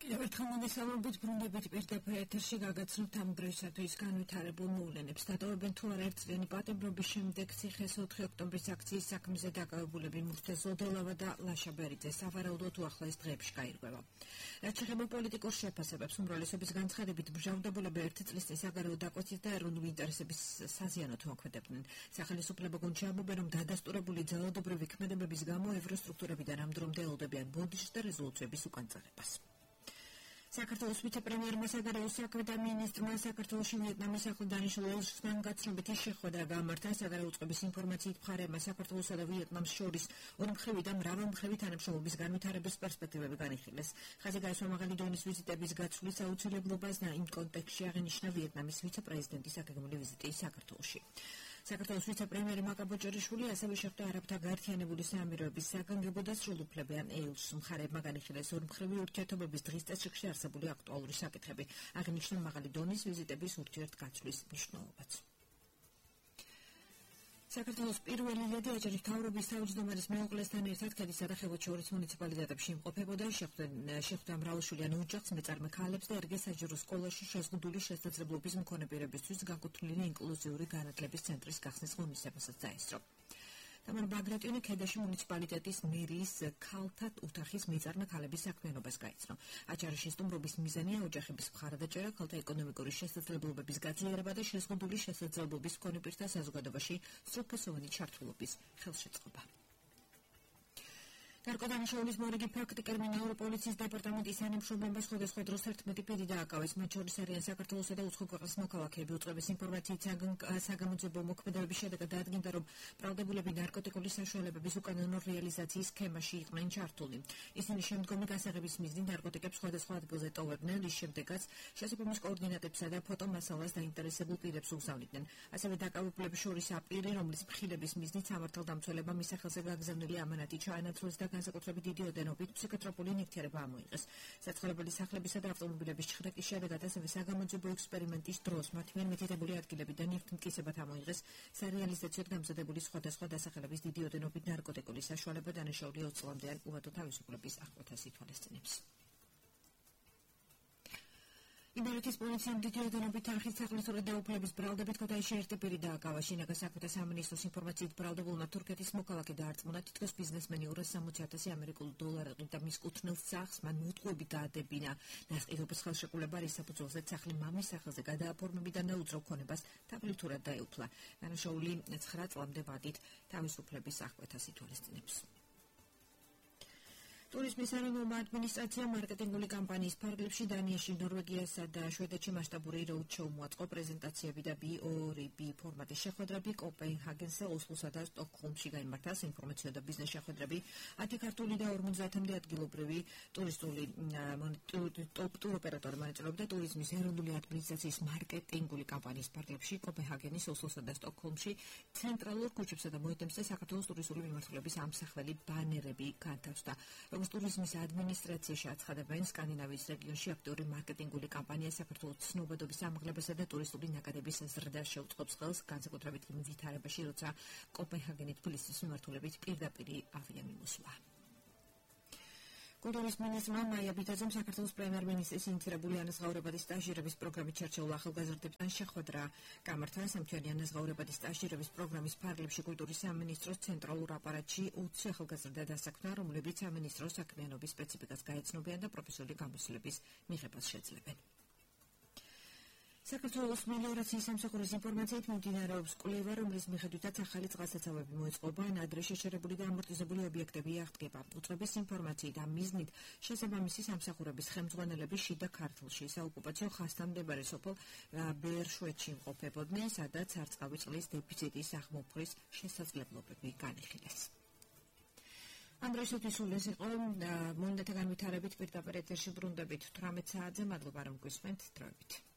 ერთხელ მოგესალმებით ბრუნდებით პირდაპირ ეთერში გაგაცნობთ ამ დროისათვის განვითარებულ მოვლენებს. დატოვებენ თუ არა ერთწლიანი პატიმრობის შემდეგ ციხეს 4 ოქტომბრის აქციის საქმეზე დაკავებულები მურთე ზოდელავა და ლაშა ბერიძე სავარაუდოდ უახლოეს დღეებში გაირკვევა. რაც შეეხება პოლიტიკურ შეფასებებს, უმრავლესობის განცხადებით მჟავრდებულები ერთი წლის წინ საგარეო დაკვეთით და ეროვნული ინტერესების საზიანოდ მოქმედებდნენ. სახელმწიფო გუნდში ამბობენ, რომ დადასტურებული ძალადობრივი ქმედებების გამო ევროსტრუქტურებიდან ამ დრომდე ელოდებიან ბოდიშს და რეზოლუციების უკან წარებას. საქართველოს ვიცე-პრემიერმა საგარეო საქმეთა მინისტრმა საქართველოში ვიეტნამის ახლდანიშნულთან გაცნობითი შეხვედრა გამართა. საგარეო წყობის ინფორმაციით მხარეებმა საქართველოსა და ვიეტნამს შორის ორმხრივი და მრავალმხრივი თანამშრომლობის განვითარების პერსპექტივები განიხილეს. ხაზი გაისვა მაღალი დონის ვიზიტების გაცვლის აუცილებლობას და იმ კონტექსტში აღინიშნა ვიეტნამის ვიცე-პრეზიდენტის აგეგმული ვიზიტი საქართველოში. საქართველოს ვიცე-პრემიერი მაკაბო ჭორიშვილი ასევე შეხვდა არაბთა გაერთიანებული საამიროების საგანგებო და სრულუფლებიან ეილს. მხარეებმა განიხილეს ორმხრივი ურთიერთობების დღის წესრიგში არსებული აქტუალური საკითხები. აღინიშნა მაღალი დონის ვიზიტების ურთიერთგაცვლის მნიშვნელობაც. საქართველოს პირველი ლედი აჯარის მთავრობის თავმჯდომარის მეუღლესთან ერთად ქედისა და ხევოჩურის მუნიციპალიტეტებში იმყოფებოდა. შეხვდა მრავალშვილიან ოჯახს, მეწარმე ქალებს და ერგეს საჯარო სკოლაში შეზღუდული შესაძლებლობის მქონე პირებისთვის განკუთვნილი ინკლუზიური განათლების ცენტრის გახსნის ღონისძიებასაც დაესწრო. თამარ ბაგრატიონი ქედაში მუნიციპალიტეტის მერიის ქალთა ოთახის მეწარმე ქალების საქმიანობას გაიცნო. აჯარის სტუმრობის მიზანია ოჯახების მხარდაჭერა, ქალთა ეკონომიკური შესაძლებლობების გაზიარება და შეზღუდული შესაძლებლობის მქონე პირთა საზოგადოებაში სრულფასოვანი ჩართულობის ხელშეწყობა. გარკვეულდანაშაულის მორიგი ფაქტი კრიმინალური პოლიციის დეპარტამენტის ანემშრომლობა სხვადასხვა დროს 11 პირი დააკავეს. მათ შორის არიან საქართველოსა და უცხო ქვეყნის მოქალაქეები. უწყების ინფორმაციით საგამოძიებო მოქმედებების შედეგად დაადგინდა, რომ ბრალდებულები ნარკოტიკული საშუალებების უკანონო რეალიზაციის სქემაში იყვნენ ჩართული. ისინი შემდგომი გასაღების მიზნით ნარკოტიკებს სხვადასხვა ადგილზე ტოვებდნენ, რის შემდეგაც შესაბამის კოორდინატებსა და ფოტომასალას დაინტერესებულ პირებს უგზავნიდნენ. ასევე დაკავებულების შორის აპირი, რომლის მხილების მიზნით სამართალდამცველებმა მის სახელზე გაგზავნილი ამანატი ჩაანაცვლეს და განსაკუთრებით დიდი ოდენობით ფსიქოტროპული ნივთიერება ამოიღეს. საცხოვრებელი სახლებისა და ავტომობილების ჩხრეკის შედეგად ასევე საგამოძიებო ექსპერიმენტის დროს მათ მიერ მითითებული ადგილებიდან ნივთმტკიცებად ამოიღეს სარეალიზაციოდ გამზადებული სხვადასხვა დასახელების დიდი ოდენობით ნარკოტიკული საშუალება. დანაშაული 20 წლამდე ან უვადო თავისუფლების აღკვეთას ითვალისწინებს. იმერეთის პოლიციამ დიდი ოდენობით არხის სახელმწიფო დაუფლების ბრალდებით ქუთაისში ერთი პირი დააკავა. შინაგან საქმეთა სამინისტროს ინფორმაციით ბრალდებულმა თურქეთის მოქალაქე დაარწმუნა, თითქოს ბიზნესმენი 260,000 ამერიკულ დოლარით და მის კუთვნილ სახლს მან მოტყუებით დაადებინა. ნასყიდობის ხელშეკრულება რის საფუძველზე სახლი მამის სახელზე გადააფორმებიდან და უძრავ ქონებას თაფლითურად დაეუფლა. დანაშაული 9 წლამდე ვადით თავისუფლების აღკვეთას ითვალისწინებს. ტურიზმის ეროვნულმა ადმინისტრაციამ მარკეტინგული კამპანიის ფარგლებში დანიაში, ნორვეგიასა და შვედეთში მასშტაბური როუდშოუ მოაწყო. პრეზენტაციები და B2B ფორმატის შეხვედრები კოპენჰაგენსა, ოსლოსა და სტოკჰოლმში გაიმართა. საინფორმაციო და ბიზნეს შეხვედრები 10 ქართული და 50-მდე ადგილობრივი ტურისტული ტუროპერატორი მონაწილეობდა. ტურიზმის ეროვნული ადმინისტრაციის მარკეტინგული კამპანიის ფარგლებში კოპენჰაგენის, ოსლოსა და სტოკჰოლმში ცენტრალურ ქუჩებსა და მოედნებზე საქართველოს ტურისტული მიმართულების ამსახველი ბანერები განთავსდა. ტურიზმის ადმინისტრაციაში აცხადებენ, სკანდინავიის რეგიონში აქტიური მარკეტინგული კამპანია საქართველოს ცნობადობის ამაღლებასა და ტურისტული ნაკადების ზრდას შეუწყობს ხელს, განსაკუთრებით იმ ვითარებაში, როცა კოპენჰაგენი თბილისის მიმართულებით პირდაპირ ავიამიმოსვლა. კულტურის მინისტრმა მაია ბიძაძემ საქართველოს პრემიერ-მინისტრის ინიციირებული ანაზღაურებადი სტაჟირების პროგრამით ჩერჩეულ ახალგაზრდებთან შეხვედრა გამართა. სამთვიანი ანაზღაურებადი სტაჟირების პროგრამის ფარგლებში კულტურის სამინისტროს ცენტრალურ აპარატში 20 ახალგაზრდა დასაქმდა, რომლებიც სამინისტროს საქმიანობის სპეციფიკას გაეცნობიან და პროფესიული გამოცდილების მიღებას შეძლებენ. საქართველოს მელიორაციის სამსახურის ინფორმაციით მიმდინარეობს კვლევა, რომლის მიხედვითაც ახალი წყალსაცავები მოეწყობა, ან ადრე შეჩერებული და ამორტიზებული ობიექტები აღდგება. უწყების ინფორმაციით ამ მიზნით შესაბამისი სამსახურების ხელმძღვანელები შიდა ქართლში, საოკუპაციო ხაზთან მდებარე სოფელ ბერშვეთში იმყოფებოდნენ, სადაც სარწყავი წყლის დეფიციტის აღმოფხვის შესაძლებლობები განიხილეს. ამ დროისათვის სულ ეს იყო. მონდათა განვითარებით პირდაპირ ეთერში ბრუნდებით 18 საათზე. მადლობა რომ გვისმენთ. დროებით.